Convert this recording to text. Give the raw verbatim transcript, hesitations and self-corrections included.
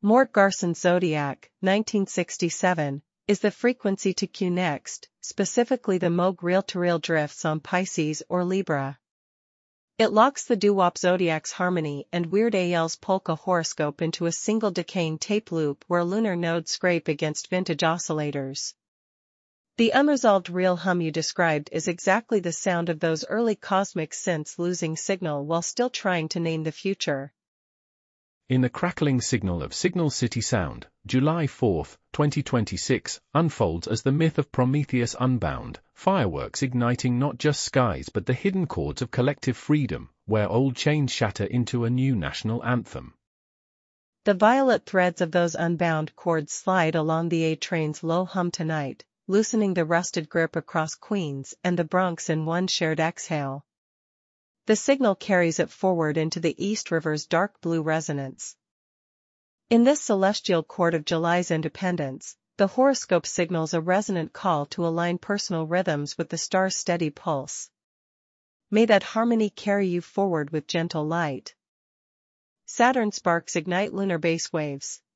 Mort Garson Zodiac, nineteen sixty-seven, is the frequency to Q next, specifically the Moog reel-to-reel drifts on Pisces or Libra. It locks the doo-wop Zodiac's harmony and Weird Al's polka horoscope into a single decaying tape loop where lunar nodes scrape against vintage oscillators. The unresolved real hum you described is exactly the sound of those early cosmic synths losing signal while still trying to name the future. In the crackling signal of Signal City Sound, July fourth, twenty twenty-six, unfolds as the myth of Prometheus Unbound, fireworks igniting not just skies but the hidden chords of collective freedom, where old chains shatter into a new national anthem. The violet threads of those unbound chords slide along the A train's low hum tonight, loosening the rusted grip across Queens and the Bronx in one shared exhale. The signal carries it forward into the East River's dark blue resonance. In this celestial chord of July's independence, the horoscope signals a resonant call to align personal rhythms with the star's steady pulse. May that harmony carry you forward with gentle light. Saturn sparks ignite lunar base waves.